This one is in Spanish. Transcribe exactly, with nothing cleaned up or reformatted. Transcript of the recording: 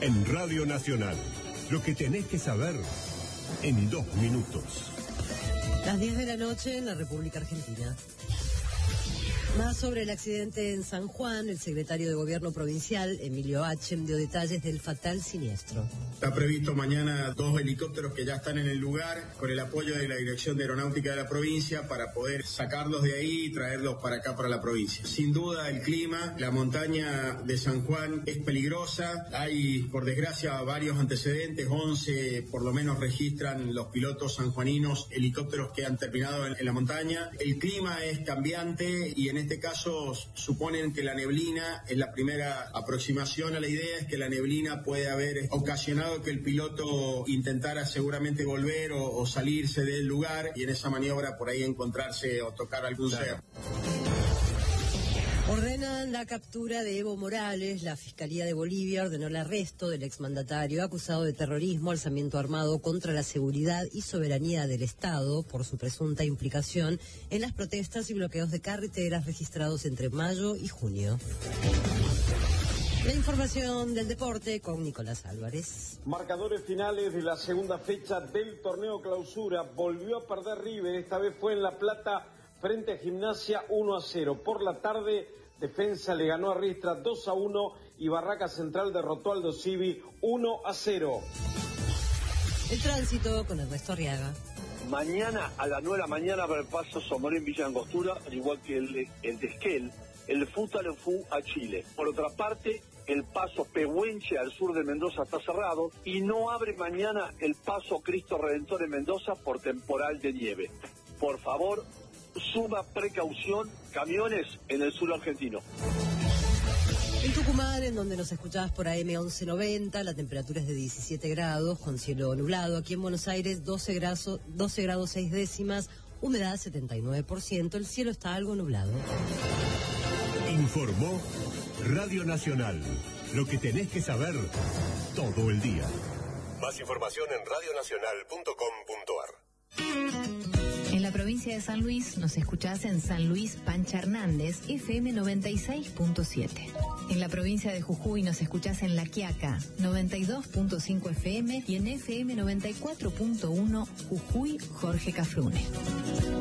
En Radio Nacional, lo que tenés que saber en dos minutos. Las diez de la noche en la República Argentina. Más sobre el accidente en San Juan, el secretario de Gobierno Provincial, Emilio Hachem, dio detalles del fatal siniestro. Está previsto mañana dos helicópteros que ya están en el lugar, con el apoyo de la Dirección de Aeronáutica de la provincia, para poder sacarlos de ahí y traerlos para acá, para la provincia. Sin duda, el clima, la montaña de San Juan es peligrosa. Hay, por desgracia, varios antecedentes. once, por lo menos, registran los pilotos sanjuaninos helicópteros que han terminado en, en la montaña. El clima es cambiante y en En este caso suponen que la neblina es la primera aproximación a la idea, es que la neblina puede haber ocasionado que el piloto intentara seguramente volver o, o salirse del lugar y en esa maniobra por ahí encontrarse o tocar algún cerro. Ordenan la captura de Evo Morales. La Fiscalía de Bolivia ordenó el arresto del exmandatario acusado de terrorismo, alzamiento armado contra la seguridad y soberanía del Estado por su presunta implicación en las protestas y bloqueos de carreteras registrados entre mayo y junio. La información del deporte con Nicolás Álvarez. Marcadores finales de la segunda fecha del torneo Clausura. Volvió a perder River, esta vez fue en La Plata frente a Gimnasia uno a cero. Por la tarde, Defensa le ganó a Riestra dos a uno y Barraca Central derrotó a Aldo Civi uno a cero. El tránsito con Ernesto Arriaga. Mañana a las nueve de la mañana para el paso Somorín Villa Angostura, al igual que el, el de Esquel, el Futaleufú a Chile. Por otra parte, el paso Pehuenche al sur de Mendoza está cerrado y no abre mañana el paso Cristo Redentor en Mendoza por temporal de nieve. Por favor, suma precaución, camiones en el sur argentino. En Tucumán, en donde nos escuchabas por A M once noventa, la temperatura es de diecisiete grados, con cielo nublado. Aquí en Buenos Aires, doce grados, doce grados seis décimas, humedad setenta y nueve por ciento, el cielo está algo nublado. Informó Radio Nacional, lo que tenés que saber todo el día. Más información en radio nacional punto com punto ar. En la provincia de San Luis nos escuchás en San Luis Pancha Hernández, F M noventa y seis punto siete. En la provincia de Jujuy nos escuchás en La Quiaca, noventa y dos punto cinco F M y en F M noventa y cuatro punto uno Jujuy Jorge Cafrune.